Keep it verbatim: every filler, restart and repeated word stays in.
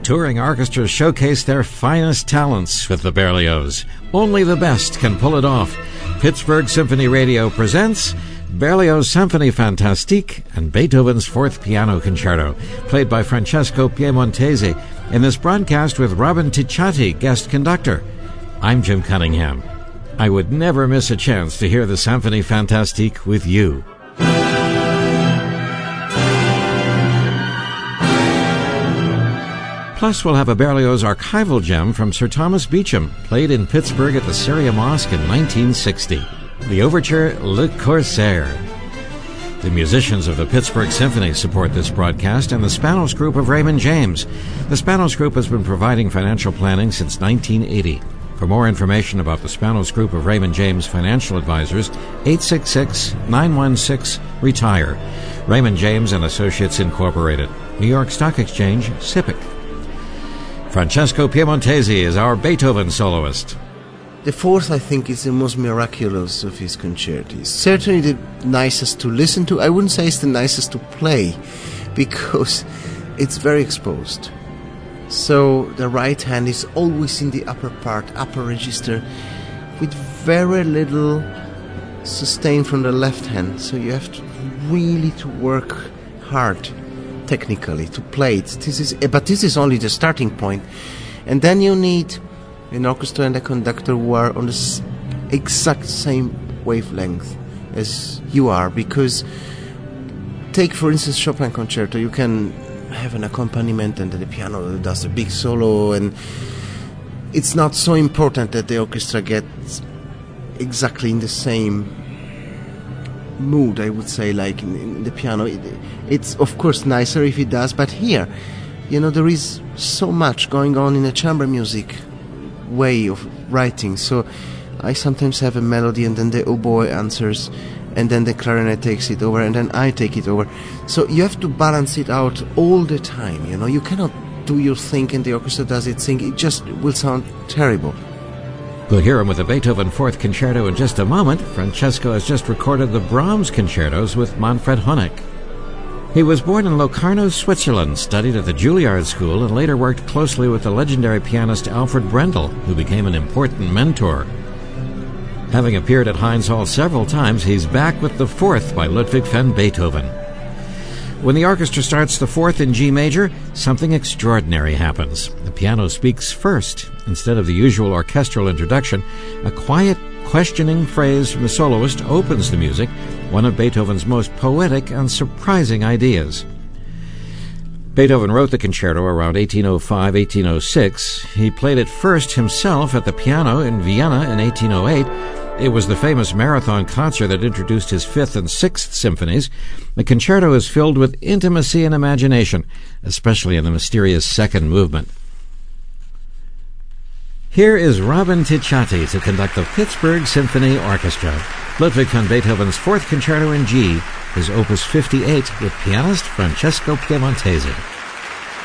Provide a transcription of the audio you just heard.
touring orchestras showcase their finest talents with the Berlioz. Only the best can pull it off. Pittsburgh Symphony Radio presents Berlioz Symphonie Fantastique and Beethoven's Fourth Piano Concerto, played by Francesco Piemontesi, in this broadcast with Robin Ticciati, guest conductor. I'm Jim Cunningham. I would never miss a chance to hear the Symphonie Fantastique with you. Plus, we'll have a Berlioz archival gem from Sir Thomas Beecham, played in Pittsburgh at the Syria Mosque in nineteen sixty. The overture, Le Corsaire. The musicians of the Pittsburgh Symphony support this broadcast, and the Spanos Group of Raymond James. The Spanos Group has been providing financial planning since nineteen eighty. For more information about the Spanos Group of Raymond James Financial Advisors, eight six six, nine one six, RETIRE. Raymond James and Associates Incorporated. New York Stock Exchange, S I P C. Francesco Piemontesi is our Beethoven soloist. The fourth, I think, is the most miraculous of his concerti. Certainly the nicest to listen to. I wouldn't say it's the nicest to play, because it's very exposed. So the right hand is always in the upper part, upper register, with very little sustain from the left hand. So you have to really to work hard technically to play it. This is, but this is only the starting point. And then you need an orchestra and a conductor who are on the s- exact same wavelength as you are, because take for instance Chopin concerto, you can have an accompaniment and the piano does a big solo, and it's not so important that the orchestra gets exactly in the same mood, I would say, like in, in the piano. It, it's of course nicer if it does, but here, you know, there is so much going on in a chamber music way of writing. So I sometimes have a melody and then the oboe answers, and then the clarinet takes it over, and then I take it over. So you have to balance it out all the time, you know. You cannot do your thing and the orchestra does its thing. It just will sound terrible. We'll hear him with the Beethoven Fourth Concerto in just a moment. Francesco has just recorded the Brahms concertos with Manfred Honeck. He was born in Locarno, Switzerland, studied at the Juilliard School, and later worked closely with the legendary pianist Alfred Brendel, who became an important mentor. Having appeared at Heinz Hall several times, he's back with the Fourth by Ludwig van Beethoven. When the orchestra starts the Fourth in G major, something extraordinary happens. The piano speaks first. Instead of the usual orchestral introduction, a quiet, questioning phrase from the soloist opens the music, one of Beethoven's most poetic and surprising ideas. Beethoven wrote the concerto around eighteen oh five, eighteen oh six. He played it first himself at the piano in Vienna in eighteen oh eight. It was the famous marathon concert that introduced his Fifth and Sixth Symphonies. The concerto is filled with intimacy and imagination, especially in the mysterious second movement. Here is Robin Ticciati to conduct the Pittsburgh Symphony Orchestra. Ludwig van Beethoven's Fourth Concerto in G, his Opus fifty-eight, with pianist Francesco Piemontesi.